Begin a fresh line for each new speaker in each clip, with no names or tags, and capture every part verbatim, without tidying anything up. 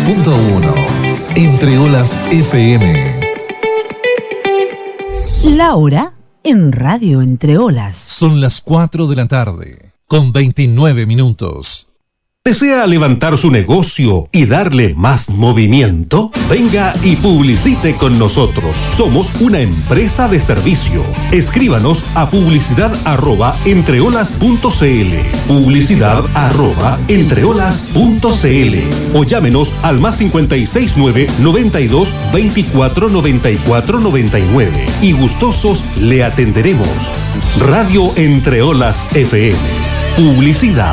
punto uno. Entre Olas F M.
La hora en Radio Entre Olas.
Son las cuatro de la tarde, con veintinueve minutos.
¿Desea levantar su negocio y darle más movimiento? Venga y publicite con nosotros. Somos una empresa de servicio. Escríbanos a publicidad arroba entreolas punto cl, publicidad arroba entreolas punto cl o llámenos al más cincuenta y seis nueve, noventa y dos, veinticuatro, noventa y cuatro, noventa y nueve y gustosos le atenderemos. Radio Entre Olas F M. Publicidad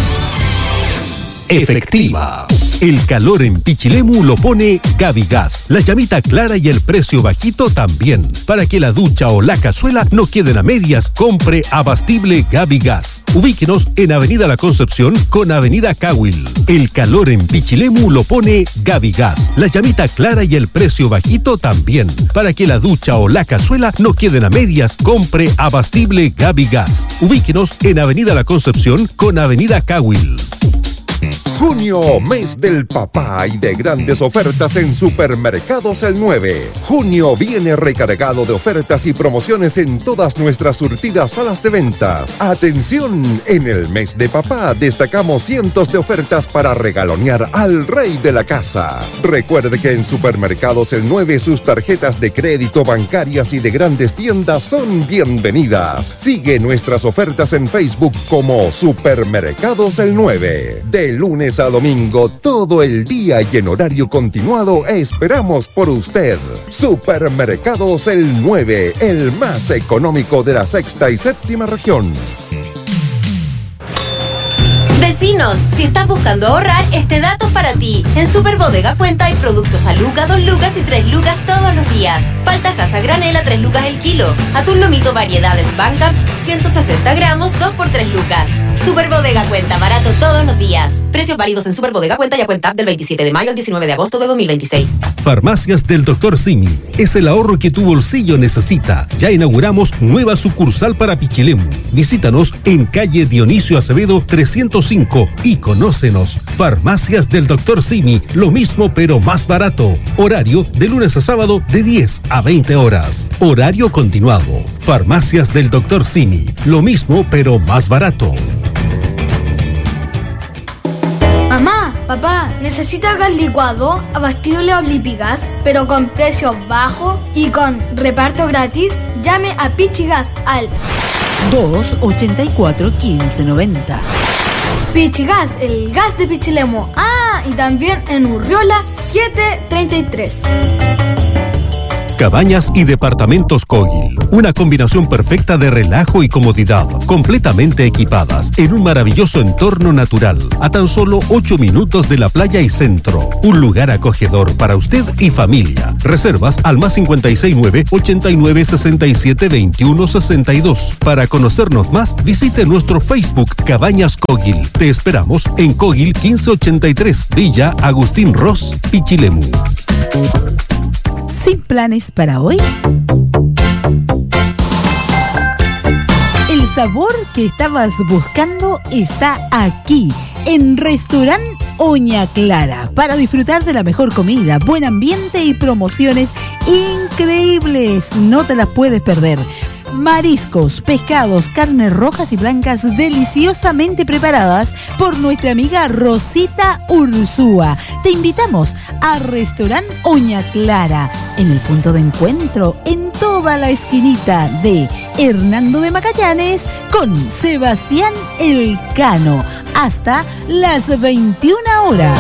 efectiva. El calor en Pichilemu lo pone Gavigas. La llamita clara y el precio bajito también. Para que la ducha o la cazuela no queden a medias, compre abastible Gavigas. Ubíquenos en Avenida La Concepción con Avenida Cahuil. El calor en Pichilemu lo pone Gavigas. La llamita clara y el precio bajito también. Para que la ducha o la cazuela no queden a medias, compre abastible Gavigas. Ubíquenos en Avenida La Concepción con Avenida Cahuil.
Junio, mes del papá y de grandes ofertas en Supermercados El nueve. Junio viene recargado de ofertas y promociones en todas nuestras surtidas salas de ventas. Atención, en el mes de papá destacamos cientos de ofertas para regalonear al rey de la casa. Recuerde que en Supermercados El nueve sus tarjetas de crédito bancarias y de grandes tiendas son bienvenidas. Sigue nuestras ofertas en Facebook como Supermercados El nueve. De lunes a domingo, todo el día y en horario continuado, esperamos por usted. Supermercados El nueve, el más económico de la sexta y séptima región.
Vecinos, si estás buscando ahorrar, este dato es para ti. En Super Bodega Cuenta hay productos a lucas, dos lucas y tres lucas todos los días. Paltajas a granel a tres lucas el kilo. Atún lomito variedades Bancaps, ciento sesenta gramos, dos por tres lucas. Super Bodega Cuenta, barato todos los días. Precios válidos en Super Bodega Cuenta y a Cuenta del veintisiete de mayo al diecinueve de agosto de dos mil veintiséis.
Farmacias del doctor Simi. Es el ahorro que tu bolsillo necesita. Ya inauguramos nueva sucursal para Pichilemu. Visítanos en calle Dionisio Acevedo trescientos cinco y conócenos. Farmacias del doctor Simi. Lo mismo pero más barato. Horario de lunes a sábado de diez a veinte horas. Horario continuado. Farmacias del doctor Simi. Lo mismo pero más barato.
Mamá, papá, ¿necesita gas licuado, abastible Oblipigas, pero con precio bajo y con reparto gratis? Llame a Pichigas al
dos ochenta y cuatro, quince noventa.
Pichigas, el gas de Pichilemu. Ah, y también en Urriola siete treinta y tres.
Cabañas y departamentos Cogil. Una combinación perfecta de relajo y comodidad, completamente equipadas en un maravilloso entorno natural, a tan solo ocho minutos de la playa y centro. Un lugar acogedor para usted y familia. Reservas al más cincuenta y seis nueve, ochenta y nueve, sesenta y siete, veintiuno, sesenta y dos. Para conocernos más, visite nuestro Facebook Cabañas Cogil. Te esperamos en Cogil quince ochenta y tres, Villa Agustín Ross, Pichilemu.
¿Sin planes para hoy? El sabor que estabas buscando está aquí, en Restaurant Oña Clara, para disfrutar de la mejor comida, buen ambiente y promociones increíbles. No te las puedes perder. Mariscos, pescados, carnes rojas y blancas deliciosamente preparadas por nuestra amiga Rosita Ursúa. Te invitamos a Restaurant Oña Clara, en el punto de encuentro, en toda la esquinita de Hernando de Magallanes con Sebastián Elcano, hasta las veintiuna horas.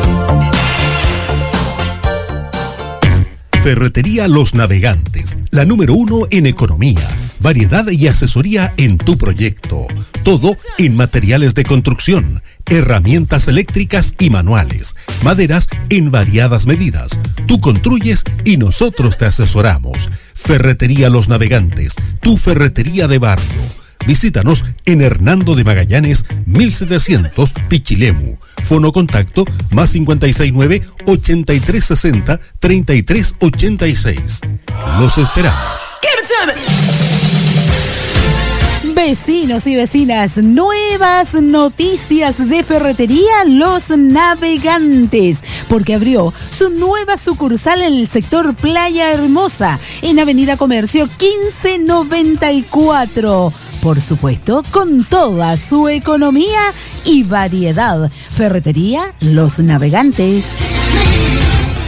Ferretería Los Navegantes, la número uno en economía, variedad y asesoría en tu proyecto. Todo en materiales de construcción, herramientas eléctricas y manuales, maderas en variadas medidas. Tú construyes y nosotros te asesoramos. Ferretería Los Navegantes, tu ferretería de barrio. Visítanos en Hernando de Magallanes, mil setecientos, Pichilemu. Fono contacto más cincuenta y seis nueve, ochenta y tres sesenta, treinta y tres ochenta y seis. Los esperamos.
Vecinos y vecinas, nuevas noticias de Ferretería Los Navegantes, porque abrió su nueva sucursal en el sector Playa Hermosa, en Avenida Comercio quince noventa y cuatro. Por supuesto, con toda su economía y variedad. Ferretería Los Navegantes.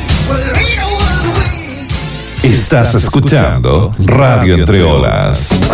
Estás escuchando Radio Entre Olas.